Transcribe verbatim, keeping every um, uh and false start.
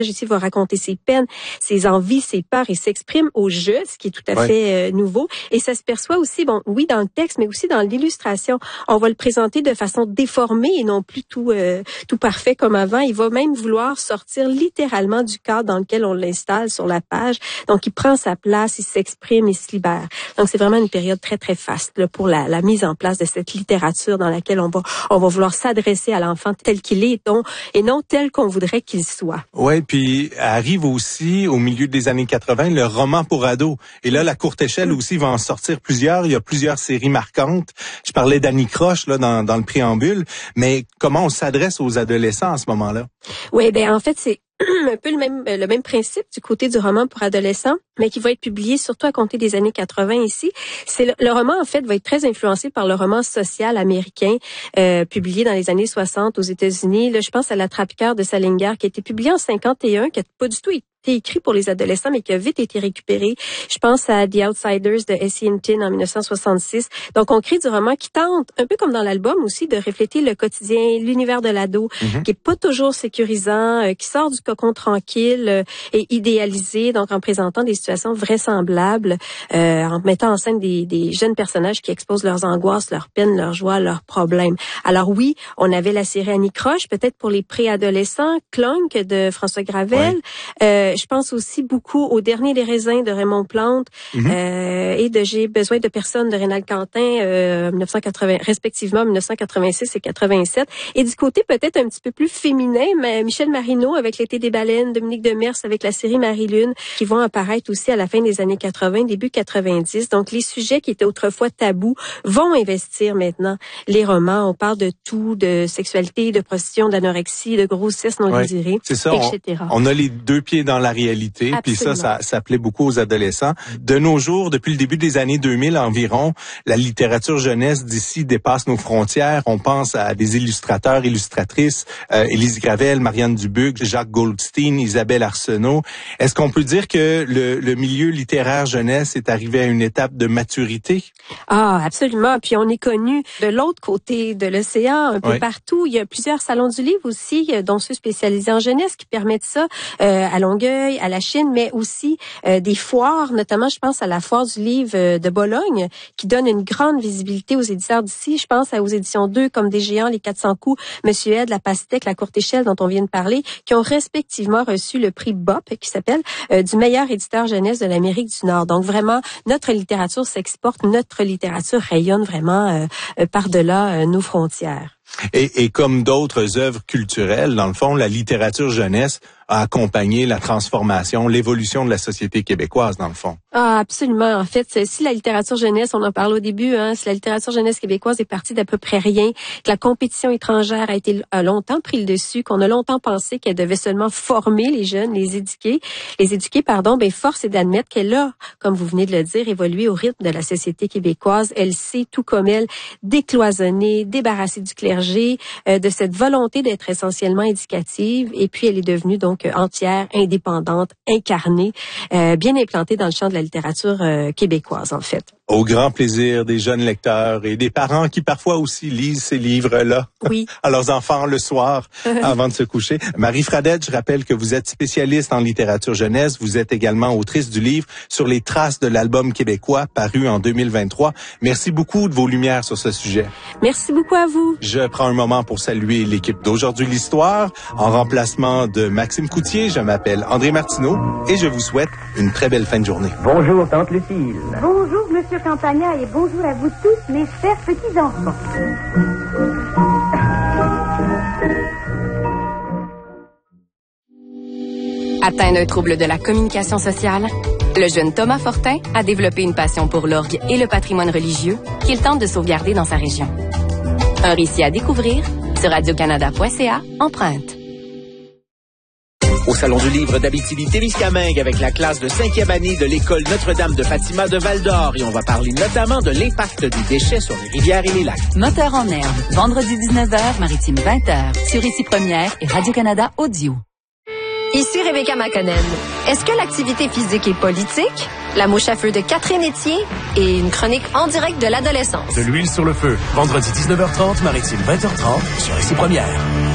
ici va raconter ses peines, ses envies, ses peurs et s'exprime au jeu, ce qui est tout à ouais. fait euh, nouveau. Et ça se perçoit aussi, bon, oui, dans le texte, mais aussi dans l'illustration. On va le présenter de façon déformée et non plus tout euh, tout parfait comme avant. Il va même vouloir sortir littéralement du cadre dans lequel on l'installe sur la page. Donc, il prend sa place, il s'exprime, il se libère. Donc, c'est vraiment une période très, très faste là, pour la, la mise en place de cette littérature dans laquelle on va on va vouloir s'adresser à l'enfant tel qu'il est donc, et non tel qu'on voudrait qu'il soit. Oui, puis arrive aussi au milieu des années quatre-vingts le roman pour ados. Et là, la courte échelle mmh. aussi va en sortir plusieurs. Il y a plusieurs séries marquantes. Je parlais d'Annie Croche là dans, dans le préambule, mais comment on s'adresse aux adolescents à ce moment-là? Oui, ben en fait, c'est un peu le même le même principe du côté du roman pour adolescents, mais qui va être publié surtout à compter des années quatre-vingts ici. C'est le, le roman en fait va être très influencé par le roman social américain euh, publié dans les années soixante aux États-Unis. Là, je pense à La Trappe-cœur de Salinger qui a été publié en cinquante et un, qui a pas du tout été écrit pour les adolescents, mais qui a vite été récupéré. Je pense à The Outsiders de S E Hinton en dix-neuf cent soixante-six. Donc, on crée du roman qui tente, un peu comme dans l'album aussi, de refléter le quotidien, l'univers de l'ado, mm-hmm. qui est pas toujours sécurisant, euh, qui sort du cocon tranquille euh, et idéalisé, donc en présentant des situations vraisemblables, euh, en mettant en scène des, des jeunes personnages qui exposent leurs angoisses, leurs peines, leurs joies, leurs problèmes. Alors oui, on avait la série Annie Croche, peut-être pour les préadolescents, Clunk de François Gravel, ouais. euh, je pense aussi beaucoup au Dernier des raisins de Raymond Plante mm-hmm. euh, et de J'ai besoin de personnes de Rénal Quentin, euh, dix-neuf cent quatre-vingts, respectivement dix-neuf cent quatre-vingt-six et quatre-vingt-sept. Et du côté peut-être un petit peu plus féminin, mais Michel Marino avec L'été des baleines, Dominique Demers avec la série Marie-Lune, qui vont apparaître aussi à la fin des années quatre-vingts, début quatre-vingt-dix. Donc les sujets qui étaient autrefois tabous vont investir maintenant les romans. On parle de tout, de sexualité, de prostitution, d'anorexie, de grossesse non désirée, c'est ça, et cetera. On, on a les deux pieds dans la réalité, puis ça, ça, ça plaît beaucoup aux adolescents. De nos jours, depuis le début des années deux mille environ, la littérature jeunesse d'ici dépasse nos frontières. On pense à des illustrateurs, illustratrices, euh, Élise Gravel, Marianne Dubuc, Jacques Goldstein, Isabelle Arsenault. Est-ce qu'on peut dire que le, le milieu littéraire jeunesse est arrivé à une étape de maturité? Ah, absolument. Puis on est connu de l'autre côté de l'océan, un peu oui. partout. Il y a plusieurs salons du livre aussi, dont ceux spécialisés en jeunesse, qui permettent ça euh, à Longueuil, à la Chine, mais aussi euh, des foires, notamment je pense à la foire du livre euh, de Bologne, qui donne une grande visibilité aux éditeurs d'ici. Je pense aux éditions deux comme des géants, les quatre cents coups, Monsieur Ed, La Pastèque, La Courte Échelle dont on vient de parler, qui ont respectivement reçu le prix B O P, qui s'appelle euh, du meilleur éditeur jeunesse de l'Amérique du Nord. Donc vraiment, notre littérature s'exporte, notre littérature rayonne vraiment euh, euh, par-delà euh, nos frontières. Et, et comme d'autres œuvres culturelles, dans le fond, la littérature jeunesse a accompagné la transformation, l'évolution de la société québécoise, dans le fond. Ah, absolument. En fait, si la littérature jeunesse, on en parlait au début, hein, si la littérature jeunesse québécoise est partie d'à peu près rien, que la compétition étrangère a été a longtemps pris le dessus, qu'on a longtemps pensé qu'elle devait seulement former les jeunes, les éduquer, les éduquer, pardon, ben force est d'admettre qu'elle a, comme vous venez de le dire, évolué au rythme de la société québécoise. Elle sait, tout comme elle, décloisonner, débarrasser du clergé, euh, de cette volonté d'être essentiellement éducative, et puis elle est devenue donc entière, indépendante, incarnée, euh, bien implantée dans le champ de la littérature euh, québécoise, en fait. Au grand plaisir des jeunes lecteurs et des parents qui parfois aussi lisent ces livres-là oui. à leurs enfants le soir avant de se coucher. Marie Fradette, je rappelle que vous êtes spécialiste en littérature jeunesse. Vous êtes également autrice du livre Sur les traces de l'album québécois paru en deux mille vingt-trois. Merci beaucoup de vos lumières sur ce sujet. Merci beaucoup à vous. Je prends un moment pour saluer l'équipe d'Aujourd'hui l'Histoire. En remplacement de Maxime Coutier, je m'appelle André Martineau et je vous souhaite une très belle fin de journée. Bonjour, Tante Lucille. Bonjour, Monsieur Campagna, et bonjour à vous tous, mes chers petits-enfants. Atteint d'un trouble de la communication sociale, le jeune Thomas Fortin a développé une passion pour l'orgue et le patrimoine religieux qu'il tente de sauvegarder dans sa région. Un récit à découvrir sur radio canada point c a, empreinte. Au Salon du livre d'Abitibi-Témiscamingue avec la classe de cinquième année de l'école Notre-Dame de Fatima de Val-d'Or, et on va parler notamment de l'impact des déchets sur les rivières et les lacs. Moteur en herbe, vendredi dix-neuf heures, Maritime vingt heures, sur Ici Première et Radio-Canada Audio. Ici Rebecca McConnell. Est-ce que l'activité physique est politique? La mouche à feu de Catherine Etier et une chronique en direct de l'adolescence. De l'huile sur le feu, vendredi dix-neuf heures trente, Maritime vingt heures trente, sur Ici Première.